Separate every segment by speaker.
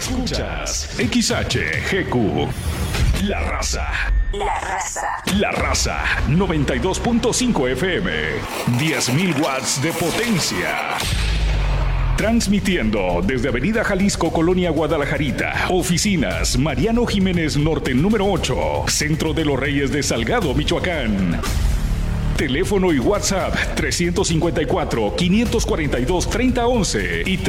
Speaker 1: Escuchas XHGQ. La Raza.
Speaker 2: La Raza.
Speaker 1: La Raza 92.5 FM. 10.000 watts de potencia. Transmitiendo desde Avenida Jalisco, Colonia Guadalajarita. Oficinas Mariano Jiménez Norte número 8. Centro de los Reyes de Salgado, Michoacán. Teléfono y WhatsApp 354-542-3011 y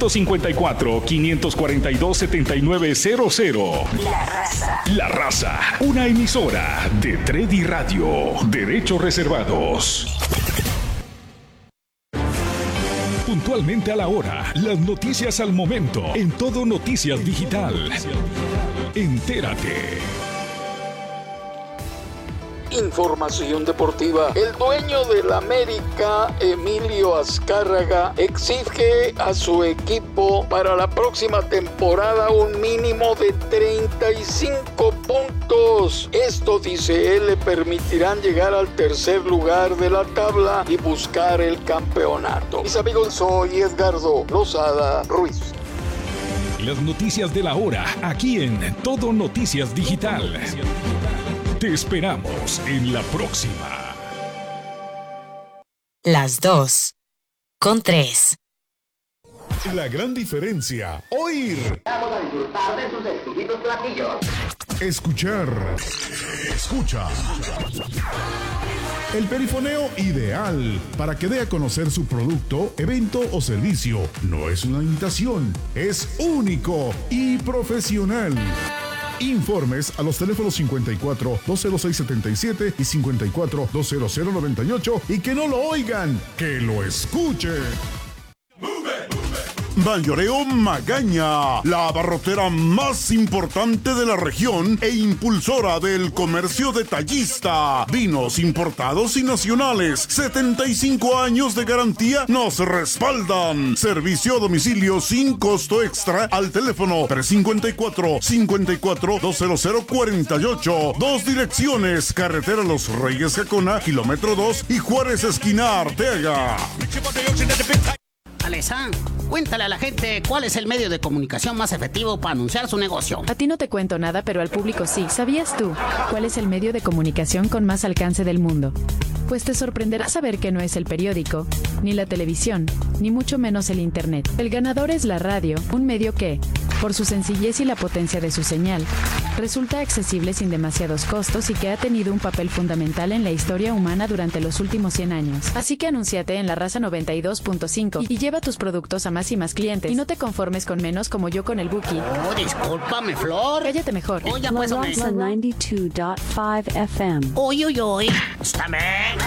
Speaker 1: 354-542-7900.
Speaker 2: La Raza.
Speaker 1: La Raza, una emisora de Tredi Radio. Derechos reservados. Puntualmente a la hora, las noticias al momento, en Todo Noticias Digital. Entérate.
Speaker 3: Información deportiva. El dueño del América, Emilio Azcárraga, exige a su equipo para la próxima temporada un mínimo de 35 puntos. Esto, dice él, le permitirán llegar al tercer lugar de la tabla y buscar el campeonato. Mis amigos, soy Edgardo Lozada Ruiz.
Speaker 1: Las noticias de la hora, aquí en Todo Noticias Digital. Te esperamos en la próxima.
Speaker 2: Las 2:03.
Speaker 4: La gran diferencia. Oír.
Speaker 5: Vamos a disfrutar de sus exquisitos platillos.
Speaker 4: Escuchar. Escucha. El perifoneo ideal para que dé a conocer su producto, evento o servicio. No es una imitación, es único y profesional. Informes a los teléfonos 54-206-77 y 54-200-98 y que no lo oigan, que lo escuchen. Mayoreo Magaña, la abarrotera más importante de la región e impulsora del comercio detallista. Vinos importados y nacionales, 75 años de garantía nos respaldan. Servicio a domicilio sin costo extra al teléfono 354-54-20048. Dos direcciones, carretera Los Reyes Jacona, kilómetro 2 y Juárez esquina Arteaga.
Speaker 6: Alesa, cuéntale a la gente cuál es el medio de comunicación más efectivo para anunciar su negocio.
Speaker 7: A ti no te cuento nada, pero al público sí. ¿Sabías tú cuál es el medio de comunicación con más alcance del mundo? Pues te sorprenderá saber que no es el periódico, ni la televisión, ni mucho menos el internet. El ganador es la radio, un medio que, por su sencillez y la potencia de su señal, resulta accesible sin demasiados costos y que ha tenido un papel fundamental en la historia humana durante los últimos 100 años. Así que anúnciate en La Raza 92.5 y lleva tus productos a más y más clientes. Y no te conformes con menos como yo con el Buki.
Speaker 6: Oh, discúlpame, Flor.
Speaker 7: Cállate mejor.
Speaker 6: Oh, ya pues,
Speaker 8: La Raza 92.5 FM.
Speaker 6: Uy, uy, uy. Estáme.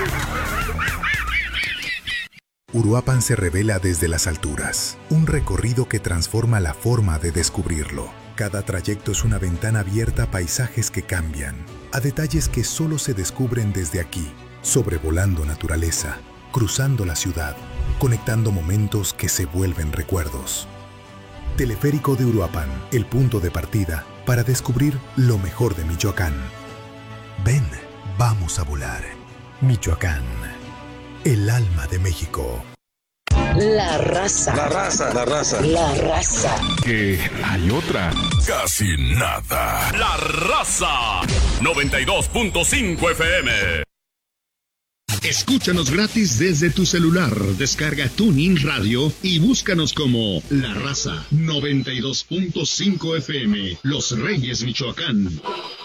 Speaker 9: Uruapan se revela desde las alturas, un recorrido que transforma la forma de descubrirlo. Cada trayecto es una ventana abierta a paisajes que cambian, a detalles que solo se descubren desde aquí, sobrevolando naturaleza, cruzando la ciudad, conectando momentos que se vuelven recuerdos. Teleférico de Uruapan, el punto de partida para descubrir lo mejor de Michoacán. Ven, vamos a volar. Michoacán, el alma de México.
Speaker 2: La Raza.
Speaker 10: La Raza. La Raza.
Speaker 2: La Raza.
Speaker 1: Que hay otra.
Speaker 11: Casi nada. La Raza 92.5 FM.
Speaker 12: Escúchanos gratis desde tu celular. Descarga TuneIn Radio y búscanos como La Raza 92.5 FM. Los Reyes, Michoacán.